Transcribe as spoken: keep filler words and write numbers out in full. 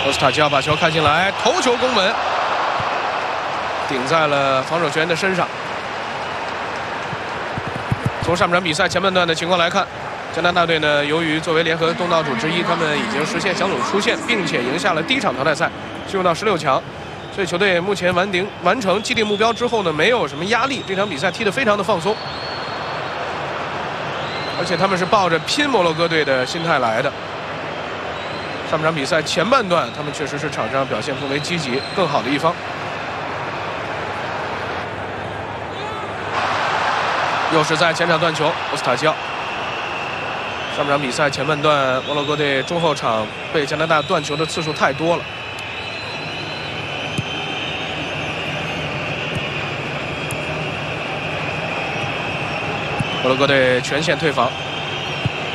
奥斯塔基奥把球看进来，头球攻门，顶在了防守球员的身上。从上半场比赛前半段的情况来看，加拿大队呢，由于作为联合东道主之一，他们已经实现小组出线，并且赢下了第一场淘汰赛，进入到十六强。所以球队目前完定完成既定目标之后呢，没有什么压力，这场比赛踢得非常的放松。而且他们是抱着拼摩洛哥队的心态来的。上半场比赛前半段，他们确实是场上表现更为积极、更好的一方。又是在前场断球，奥斯塔基奥。上半场比赛前半段，摩洛哥队中后场被加拿大断球的次数太多了。摩洛哥队全线退防。